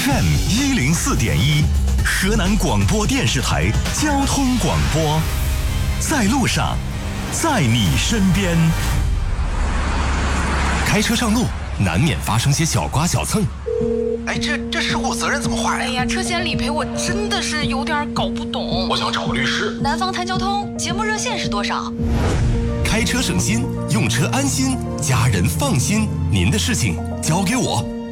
FM104.1，河南广播电视台交通广播，在路上，在你身边。开车上路，难免发生些小刮小蹭。 哎，这事故责任怎么划呀？ 哎呀，车险理赔我真的是有点搞不懂。 我想找个律师。 南方谈交通节目热线是多少？ 开车省心，用车安心，家人放心。您的事情交给我。